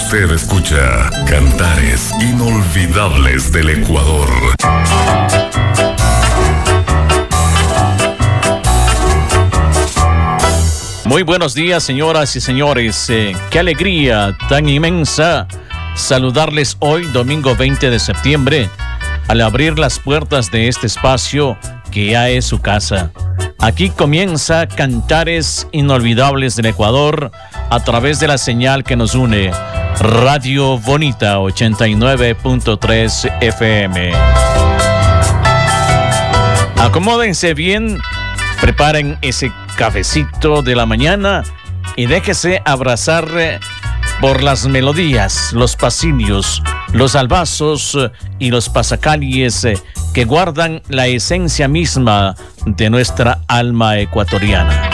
Usted escucha Cantares Inolvidables del Ecuador. Muy buenos días, señoras y señores. Qué alegría tan inmensa saludarles hoy, domingo 20 de septiembre, al abrir las puertas de este espacio que ya es su casa. Aquí comienza Cantares Inolvidables del Ecuador a través de la señal que nos une, Radio Bonita 89.3 FM. Acomódense bien, preparen ese cafecito de la mañana y déjese abrazar por las melodías, los pasillos, los albazos y los pasacalles que guardan la esencia misma de nuestra alma ecuatoriana.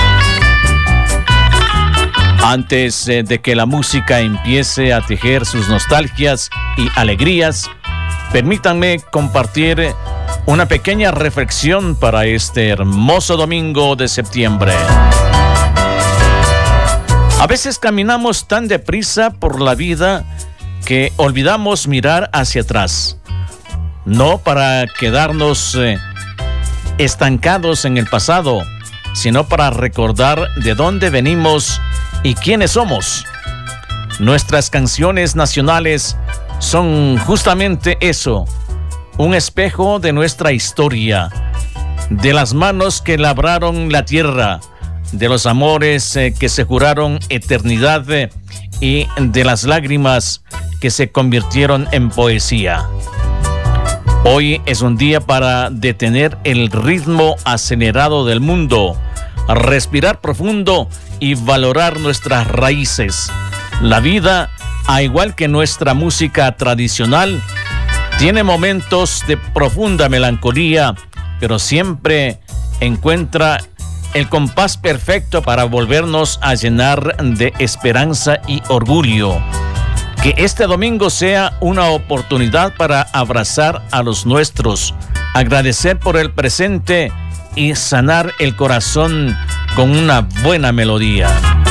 Antes de que la música empiece a tejer sus nostalgias y alegrías, permítanme compartir una pequeña reflexión para este hermoso domingo de septiembre. A veces caminamos tan deprisa por la vida que olvidamos mirar hacia atrás, no para quedarnos estancados en el pasado, sino para recordar de dónde venimos y quiénes somos. Nuestras canciones nacionales son justamente eso, un espejo de nuestra historia, de las manos que labraron la tierra, de los amores que se juraron eternidad y de las lágrimas que se convirtieron en poesía. Hoy es un día para detener el ritmo acelerado del mundo, respirar profundo y valorar nuestras raíces. La vida, al igual que nuestra música tradicional, tiene momentos de profunda melancolía, pero siempre encuentra el compás perfecto para volvernos a llenar de esperanza y orgullo. Que este domingo sea una oportunidad para abrazar a los nuestros, agradecer por el presente y sanar el corazón con una buena melodía.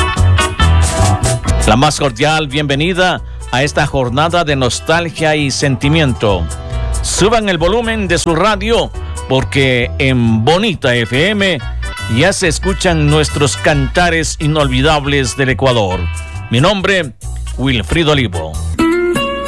La más cordial bienvenida a esta jornada de nostalgia y sentimiento. Suban el volumen de su radio porque en Bonita FM ya se escuchan nuestros cantares inolvidables del Ecuador. Mi nombre, Wilfrido Olivo.